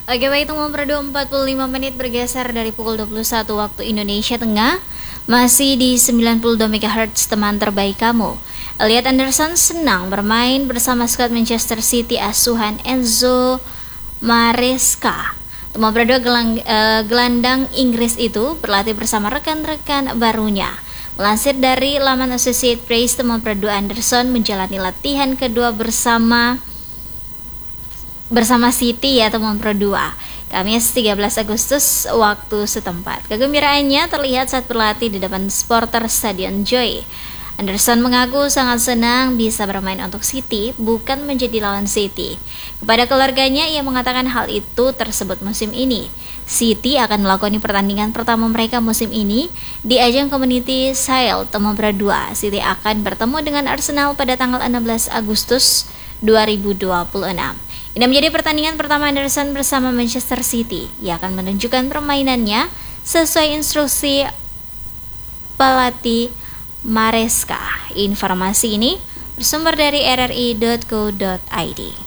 Oke baik, tunggu berdua 45 menit bergeser dari pukul 21 waktu Indonesia Tengah. Masih di 92 MHz teman terbaik kamu. Elliot Anderson senang bermain bersama skuad Manchester City asuhan Enzo Maresca. Teman berdua gelandang Inggris itu berlatih bersama rekan-rekan barunya. Melansir dari laman Associated Press, teman berdua Anderson menjalani latihan kedua bersama City ya teman berdua. Kamis 13 Agustus waktu setempat. Kegembiraannya terlihat saat berlatih di depan supporter Stadion Joy. Anderson mengaku sangat senang bisa bermain untuk City, bukan menjadi lawan City. Kepada keluarganya, ia mengatakan hal itu tersebut musim ini. City akan melakoni pertandingan pertama mereka musim ini di ajang Community Shield teman berdua. City akan bertemu dengan Arsenal pada tanggal 16 Agustus 2026. Ini menjadi pertandingan pertama Anderson bersama Manchester City. Ia akan menunjukkan permainannya sesuai instruksi pelatih Maresca. Informasi ini bersumber dari rri.co.id.